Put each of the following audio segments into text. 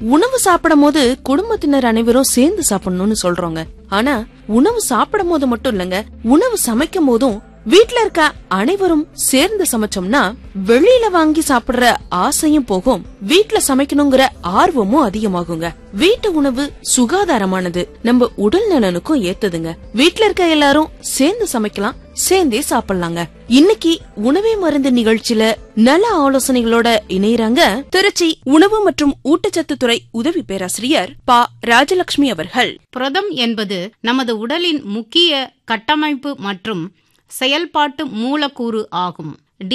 உணவு சாப்பிடும் போது குடும்பத்தினர் அனைவரும் சேர்ந்து சாப்பிடணும்னு சொல்றோங்க. ஆனா உணவு சாப்பிடும் போது மட்டும் இல்லங்க, உணவு சமைக்கும் போதும் வீட்ல இருக்க அனைவரும் சேர்ந்து சமைச்சோம்னா வெளியில வாங்கி சாப்பிடுற ஆசையும் போகும், வீட்ல சமைக்கணுங்கிற ஆர்வமும் அதிகமாகுங்க. வீட்டு உணவு சுகாதாரமானது, நம்ம உடல் நலனுக்கும் ஏத்ததுங்க. வீட்ல இருக்க எல்லாரும் சேர்ந்து சமைக்கலாம், சேர்ந்தே சாப்பிடலாங்க. இன்னைக்கு உணவே மருந்து நிகழ்ச்சியில நல ஆலோசனைகளோட இணையறாங்க திருச்சி உணவு மற்றும் ஊட்டச்சத்து துறை உதவி பேராசிரியர் பா. ராஜலட்சுமி அவர்கள். புரதம் என்பது நமது உடலின் முக்கிய கட்டமைப்பு மற்றும் செயல்பாட்டு மூலக்கூறு ஆகும்.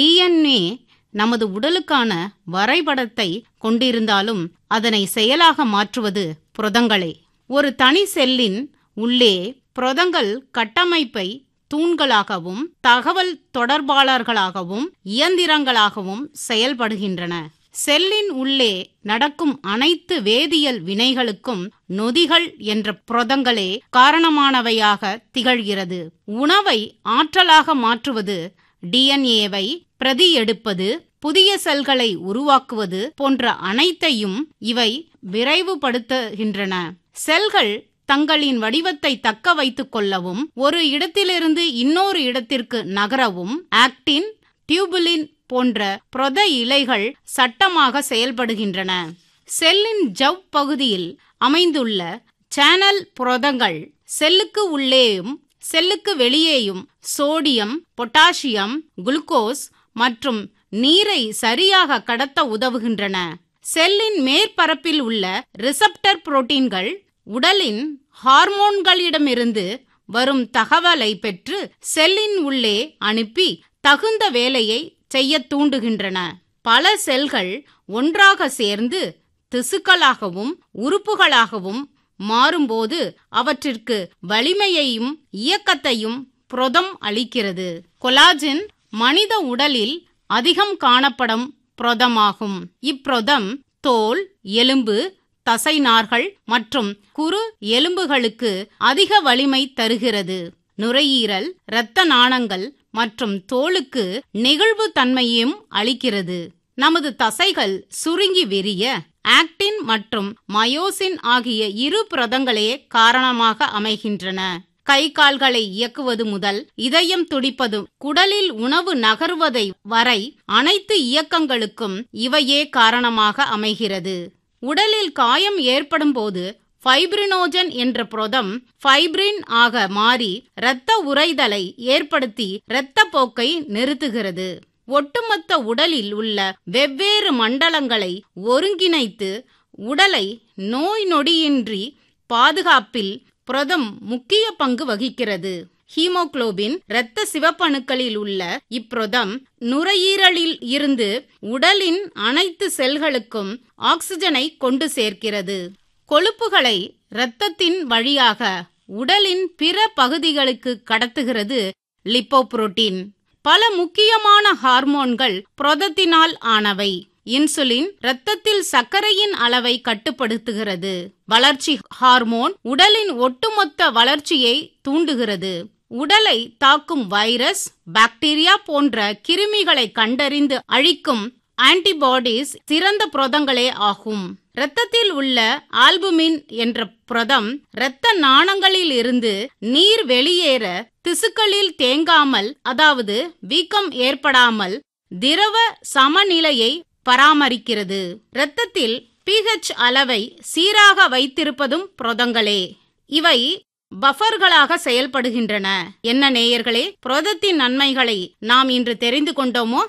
DNA நமது உடலுக்கான வரைபடத்தை கொண்டிருந்தாலும் அதனை செயலாக மாற்றுவது புரதங்களே. ஒரு தனி செல்லின் உள்ளே புரதங்கள் கட்டமைப்பை தூண்களாகவும் தகவல் தொடர்பாளர்களாகவும் இயந்திரங்களாகவும் செயல்படுகின்றன. செல்லின் உள்ளே நடக்கும் அனைத்து வேதியியல் வினைகளுக்கும் நொதிகள் என்ற புரதங்களே காரணமானவையாக திகழ்கிறது. உணவை ஆற்றலாக மாற்றுவது, DNA-வை பிரதி எடுப்பது, புதிய செல்களை உருவாக்குவது போன்ற அனைத்தையும் இவை விரைவுபடுத்துகின்றன. செல்கள் தங்களின் வடிவத்தை தக்க வைத்துக் கொள்ளவும் ஒரு இடத்திலிருந்து இன்னொரு இடத்திற்கு நகரவும் ஆக்டின், டியூபுலின் போன்ற புரத இழைகள் சட்டமாக செயல்படுகின்றன. செல்லின் ஜவ் பகுதியில் அமைந்துள்ள சேனல் புரதங்கள் செல்லுக்கு உள்ளேயும் செல்லுக்கு வெளியேயும் சோடியம், பொட்டாசியம், குளுக்கோஸ் மற்றும் நீரை சரியாக கடத்த உதவுகின்றன. செல்லின் மேற்பரப்பில் உள்ள ரிசப்டர் புரோட்டீன்கள் உடலின் ஹார்மோன்களிடமிருந்து வரும் தகவலை பெற்று செல்லின் உள்ளே அனுப்பி தகுந்த வேலையை செய்ய தூண்டுகின்றன. பல செல்கள் ஒன்றாக சேர்ந்து திசுக்களாகவும் உறுப்புகளாகவும் மாறும்போது அவற்றிற்கு வலிமையையும் இயக்கத்தையும் புரதம் அளிக்கிறது. கொலாஜன் மனித உடலில் அதிகம் காணப்படும் புரதமாகும். இப்புரதம் தோல், எலும்பு, தசை நார்கள் மற்றும் குறு எலும்புகளுக்கு அதிக வலிமை தருகிறது. நுரையீரல், இரத்த நாளங்கள் மற்றும் தோலுக்கு நெகிழ்வு தன்மையும் அளிக்கிறது. நமது தசைகள் சுருங்கி விரிய ஆக்டின் மற்றும் மயோசின் ஆகிய இரு புரதங்களே காரணமாக அமைகின்றன. கை கால்களை இயக்குவது முதல் இதயம் துடிப்பது, குடலில் உணவு நகர்வதை வரை அனைத்து இயக்கங்களுக்கும் இவையே காரணமாக அமைகிறது. உடலில் காயம் ஏற்படும் போது ஃபைப்ரினோஜன் என்ற புரதம் ஃபைப்ரின் ஆக மாறி இரத்த உறைதலை ஏற்படுத்தி இரத்த போக்கை நிறுத்துகிறது. ஒட்டுமொத்த உடலில் உள்ள வெவ்வேறு மண்டலங்களை ஒருங்கிணைத்து உடலை நோய் நொடியின்றி பாதுகாப்பில் புரதம் முக்கிய பங்கு வகிக்கிறது. ஹீமோகுளோபின் இரத்த சிவப்பணுக்களில் உள்ள இப்புரதம் நுரையீரலில் இருந்து உடலின் அனைத்து செல்களுக்கும் ஆக்சிஜனை கொண்டு சேர்க்கிறது. கொழுப்புகளை இரத்தத்தின் வழியாக உடலின் பிற பகுதிகளுக்கு கடத்துகிறது லிப்போபுரோட்டீன். பல முக்கியமான ஹார்மோன்கள் புரதத்தினால் ஆனவை. இன்சுலின் இரத்தத்தில் சர்க்கரையின் அளவை கட்டுப்படுத்துகிறது. வளர்ச்சி ஹார்மோன் உடலின் ஒட்டுமொத்த வளர்ச்சியை தூண்டுகிறது. உடலை தாக்கும் வைரஸ், பாக்டீரியா போன்ற கிருமிகளை கண்டறிந்து அழிக்கும் ஆன்டிபாடிஸ் சிறந்த புரதங்களே ஆகும். இரத்தத்தில் உள்ள ஆல்புமின் என்ற புரதம் இரத்த நாளங்களில் இருந்து நீர் வெளியேற, திசுக்களில் தேங்காமல் அதாவது வீக்கம் ஏற்படாமல் திரவ சமநிலையை பராமரிக்கிறது. இரத்தத்தில் pH அளவை சீராக வைத்திருப்பதும் புரதங்களே. இவை பஃபர்களாக செயல்படுகின்றன. என்ன நேயர்களே, புரதத்தின் நன்மைகளை நாம் இன்று தெரிந்து கொண்டோமோ?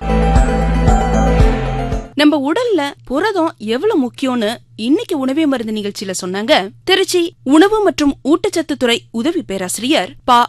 நம்ம உடல்ல புரதம் எவ்வளவு முக்கியம்னு இன்னைக்கு உணவே மருந்து நிகழ்ச்சியில சொன்னாங்க திருச்சி உணவு மற்றும் ஊட்டச்சத்து துறை உதவி பேராசிரியர் பா.